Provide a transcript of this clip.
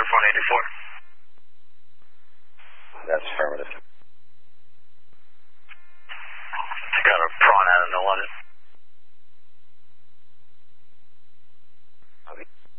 Airphone 84. That's affirmative. I got a prawn out of no London.